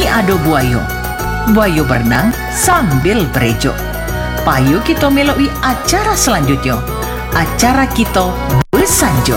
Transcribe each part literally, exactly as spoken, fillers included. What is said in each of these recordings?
ado buayo. Buayo berenang sambil berejo. Payo kita meloi acara selanjutnya. Acara kita Besanjo.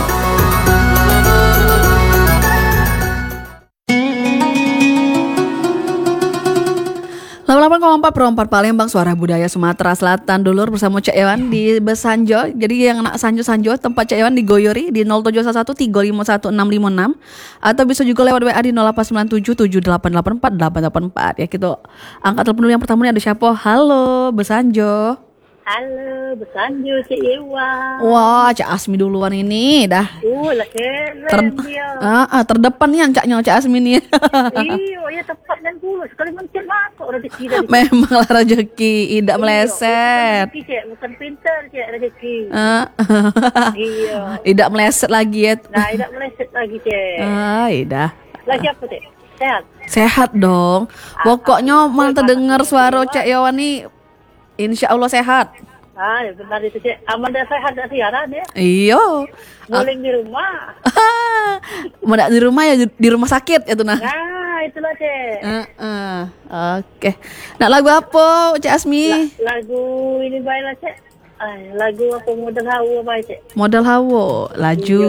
delapan koma empat per empat Palembang, suara budaya Sumatera Selatan. Dulur bersama Cak Ewan di Besanjo. Jadi yang nak sanjo-sanjo tempat Cak Ewan di Goyori di nol tujuh satu tiga lima satu enam lima enam, atau bisa juga lewat W A di nol delapan sembilan tujuh tujuh delapan delapan empat delapan delapan empat. Ya gitu. Angkat telepon dulu yang pertama nih, ada siapa? Halo Besanjo. Halo, Besanjo Cik Ewan. Wah, Cak Asmi duluan ini dah. Oh, lah keren Ter- dia. ah, ah, terdepan nih caknya Cak Asmi nih. Iyo, ya tepat dan puluh. Sekali mencet masuk rezeki dari. Memanglah rezeki, tidak meleset. Rezeki, Cik. Bukan pintar, Cik, rezeki. Ah, Iya. tidak meleset lagi ya. Nah, tidak meleset lagi, Cik. Ah, dah. Lagi apa, Cik? Sehat? Sehat dong. Pokoknya mal terdengar suara Cak Ewan nih, insya Allah sehat. Ah, ya benar itu, Cik. Aman dan sehat dan siaran ya. Iyo. Boleh di rumah. Mau di rumah ya di rumah sakit ya tuh nah. Nah, itulah, Cik. Uh, uh. Oke. Nak lagu apa Cak Asmi? La- lagu ini baiklah, Cik. Ah, lagu apa model hawa baik, Cik. Modal hawo, laju.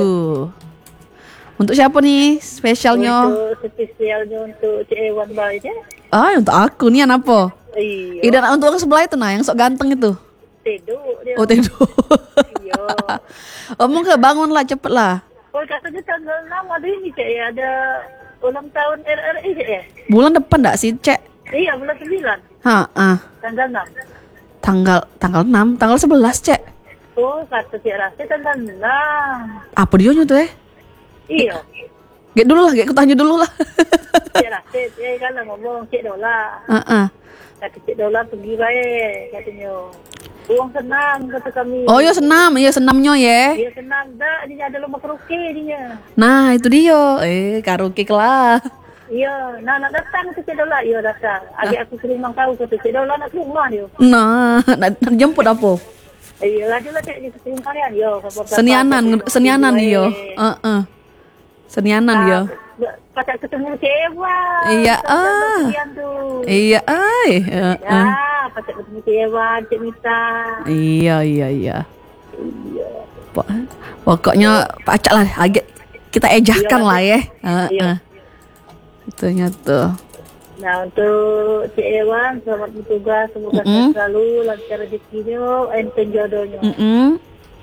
Untuk siapa nih spesialnya? Untuk spesialnya untuk Cik Ewan baik, Cik. Ah, untuk aku nih apa? Iya. Ida untuk orang sebelah itu nah, yang sok ganteng itu. Tidur dia. Oh, tidur. Iya. Omong ke bangun lah, cepet lah. Oh, katanya tanggal enam ada ini, Cik, ya. Ada ulang tahun R R I, Cik, ya. Bulan depan enggak sih, Cek? Iya, bulan sembilan. Ha, ah. Tanggal enam. Tanggal tanggal enam, tanggal sebelas, Cek. Oh, kata Cik Rasi tanggal enam. Apa dia tuh eh? Iya. Get dulu lah, get aku tanya dulu lah. Cik Rasi, dia kan lah ngomong, Cik Dola. Heeh. Kata Cik Dola pergi baik, katanya. Uang senam, kata kami. Oh, ya senam, iya senamnya ya. Dia senam, dah. Dia ada lomba karaoke, dia. Nah, itu dia. Eh, karaoke lah. Iya, nah nak datang ke Cik Dola. Iya, datang. Adik aku ke rumah kau, kata Cik Dola nak ke rumah dia. Nah, nak, nak jemput apa? Iya, lah dia lah Cik, dia ke kalian. Yo, Senianan, senianan dia. Heeh. Senianan dia. Pacar ketemu Cewa. Iya, ah. Iya, ai. Ya, pacar ketemu Cewa, Cik Mita. Iya, iya, iya. Iya. Pokoknya pacak lah, agak kita ejahkan Iya, lah ya. Iya. Heeh. Itunya tuh. Nah, untuk Cik Ewan, selamat bertugas. Semoga Mm-mm. selalu lancar rezekinya, enteng jodohnya. Mm-mm.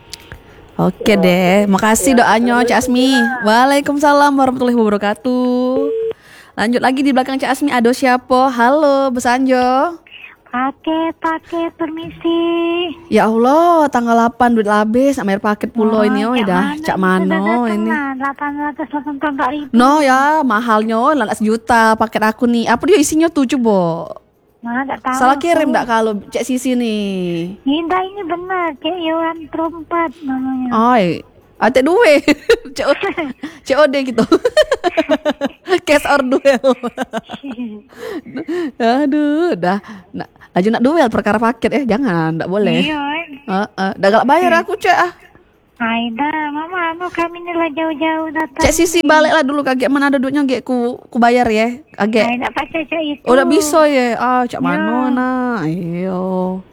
Oke Ya. deh, makasih Ya, doanya Cak Asmi. Waalaikumsalam warahmatullahi wabarakatuh. Lanjut lagi di belakang Cak Asmi, ada siapa? Halo, Besanjo. Paket, paket, permisi. Ya Allah, tanggal delapan duit habis, amer paket pulo ini oh dah. Cak Mano ini. delapan ratus delapan puluh empat ribu. No ya, mahalnya lantas sejuta paket aku nih. Apa dia isinya tuh coba? Nah, enggak tahu. Salah kirim aku. enggak kalau Cek Sisi nih? Indah ini benar, Cik Ewan Trompat namanya. Oi, ate duwe. C O D, C O D gitu. Cash or duel. Aduh, dah. Nah, laju nak duel perkara paket eh jangan, enggak boleh. Iya. Heeh, dah galak bayar aku, Cek ah. Aida, mama anu kami ni lah jauh-jauh datang. Cek Sisi baliklah dulu kagek mana ada duitnya gek ku ku bayar ya. Kagek. Aida pakai cek itu. Udah bisa ya. Ah, Cak Ya. Mano nah. Iyo.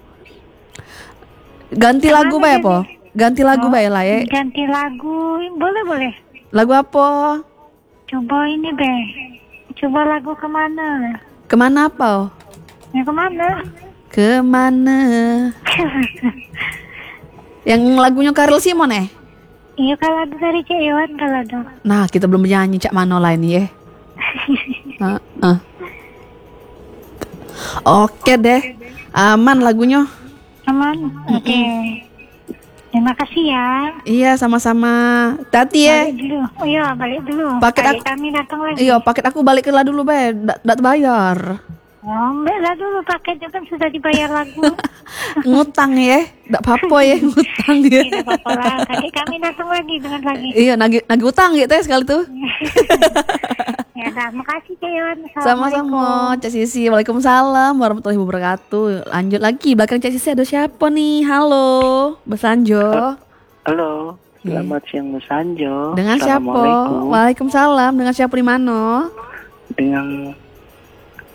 Ganti lagu Mana bae jadi? apa? Ganti lagu Oh, bae lah ya. Ganti lagu, boleh boleh. Lagu apa? Coba ini be. Coba lagu kemana? Kemana apa? Ya kemana? Kemana? Yang lagunya Karel Simon eh? Iya kalau ada dari Cik Ewan kalau ada. Nah, kita belum nyanyi Cak Mano lah ini ya. Heeh. Oke deh. Aman lagunya. Aman. Oke. Terima kasih ya. Iya, sama-sama. Tati ya. Balik dulu. Oh iya, balik dulu. Paket Balik aku- kami datang lagi. Iya, paket aku balik ke lah dulu, Be. Ndak bayar. Ngombe lah dulu paketnya kan sudah dibayar lagu. Ngutang ya. Ndak apa-apa ya, ngutang ya. Tidak apa-apa lah. Tadi kami datang lagi dengan lagi. Iya, nagih nagih utang gitu ya sekali tuh. Ya dah, makasih Cik Ewan. Sama-sama, Cak Sisi. Waalaikumsalam warahmatullahi wabarakatuh. Lanjut lagi, belakang Cak Sisi ada siapa nih? Halo, Besanjo. Halo, selamat siang Besanjo. Dengan siapa? Assalamualaikum. Waalaikumsalam. Dengan siapa di mana? Dengan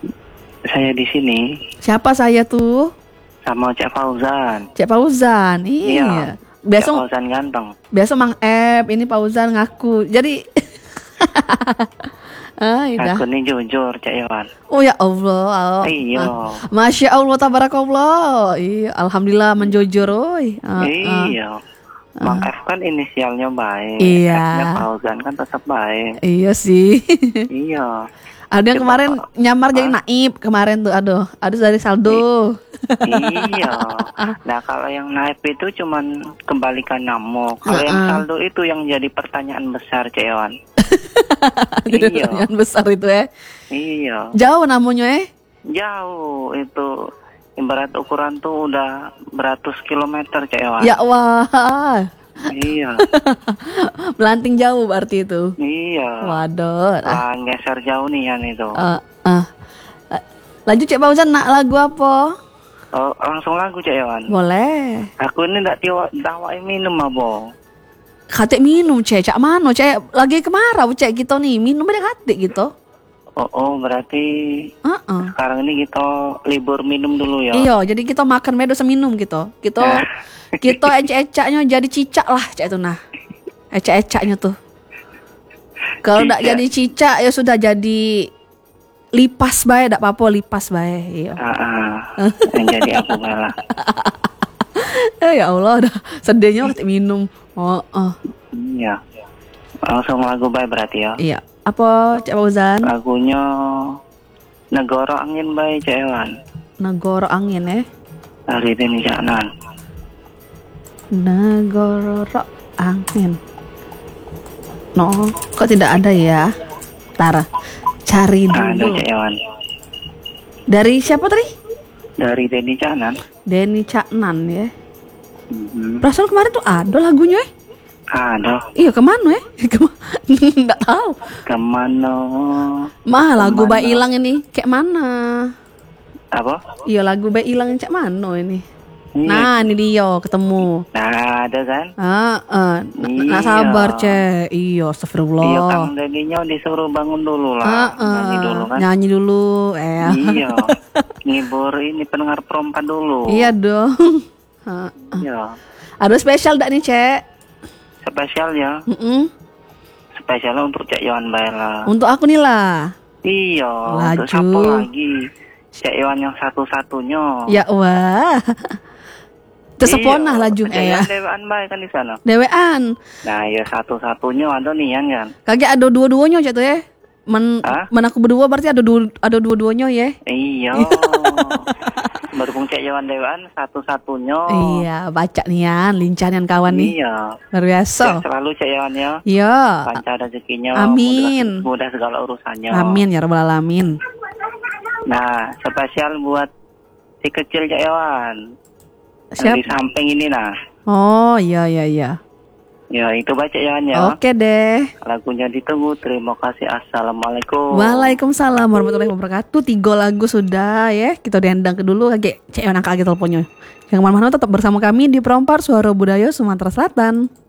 Saya di sini Siapa saya tuh? sama Cek Fauzan. Cek Fauzan. Iya. Cek Besok Fauzan ganteng. Biasa Mang Ep, ini Fauzan ngaku. Jadi ah, udah. Aku ini jujur Cek Iwan. Oh ya Allah. Iya. Ah, Masya Allah tabarakallah. Iya, alhamdulillah menjujur oi. Ah, ah. Iya. Mang F kan inisialnya baik. Iya. F-nya Fauzan kan tetap baik. Iya sih. Iya. Ada yang Coba, kemarin nyamar jadi ah. naib kemarin tuh, aduh, aduh dari saldo. Iya. Nah kalau yang naik itu cuman kembalikan nyamuk. Kalau yang Heeh. saldo itu yang jadi pertanyaan besar Cek Iwan. Jadi Iya. pertanyaan besar itu ya. Iya. Jauh namanya eh. Jauh itu. Ibarat ukuran tuh udah beratus kilometer Cek Iwan. Ya wah. Iya. Melanting jauh berarti itu. Iya. Waduh. Ah, Wah, geser jauh nih Yan itu. ah, ah. Lanjut Cek Fauzan, nak lagu apa? Oh, langsung lagu Cek Iwan. Boleh. Aku ini ndak tiwa dawai minum abo. Katek minum Cek, cak mano Cek? Lagi kemarau Cek gitu nih, minum ada katek gitu. Oh, oh berarti Heeh. sekarang ini kita libur minum dulu ya. Iya, jadi kita makan medo seminum gitu. Kita kita ecak-ecaknya jadi cicak lah Cek itu nah. Ecak-ecaknya tuh. Kalau ndak Cicak. jadi cicak ya sudah jadi lipas bae, ndak apa-apa lipas bae. Iya. Ah, ah. Yang jadi aku malah. Eh, ya Allah, udah sedihnya waktu minum. Oh, oh. Iya. Langsung lagu baik berarti ya. Iya. Apa Cek Fauzan? Lagunya Negoro Angin baik Cek Iwan. Negoro angin eh. Dari Deni Janan. Negoro angin. No, kok tidak ada ya? Tara, cari Ada dulu. Cek Iwan. Dari siapa tadi? Dari Deni Janan. Denny Caknan ya. Mhm. Perasaan kemarin tuh ada lagunya eh. Ada. Iya kemana eh? Kema- Nggak tahu. Kemana? Mah lagu Kemana? bayi hilang ini. Kayak mana? Apa? Iya lagu bayi hilang cak mana ini? Iya. Nah ini dia ketemu. Nah, ada kan? Ah, ah. N- nak Iya. sabar cek. Iya, Iya, astagfirullah. Kang Deninya disuruh bangun dulu lah. Ah, ah. Nyanyi dulu kan? Nyanyi dulu, eh. Iya. Ngibur ini pendengar perempat dulu. Iya dong. Ah, ah. Iya. Ada spesial dak nih cek? Spesial ya. Mm-mm. Spesialnya untuk Cek Iwan Baila. Untuk aku nih lah. Iya. Laju. Untuk siapa lagi? Cek Iwan yang satu-satunya. Ya wah. Terseponah Iya, laju Cek eh ya. Iwan Dewaan baik kan di sana. Dewean. Nah, ya satu-satunya ada nih Yan kan. Kagak ada dua-duanya cek tuh ya. Men, Hah? men aku berdua berarti ada dua ada dua-duanya ya. Iya. Berhubung Cek Iwan Dewaan satu-satunya. Iya, baca nih Yan, lincahan kawan nih. Iya. Luar biasa. Sehat selalu Cek Iwan ya. Iya. Lancar rezekinya. Amin. Mudah, mudah segala urusannya. Amin ya rabbal alamin. Nah, spesial buat si kecil Cek Iwan. Siap. Di samping ini nah. Oh, iya iya iya. Ya, itu baca ya ya. Oke deh. Lagunya ditunggu. Terima kasih. Assalamualaikum. Waalaikumsalam warahmatullahi wabarakatuh. Tiga lagu sudah ya. Kita diandang ke dulu lagi. Cek angka lagi teleponnya. Yang mana-mana tetap bersama kami di Perompak Suara Budaya Sumatera Selatan.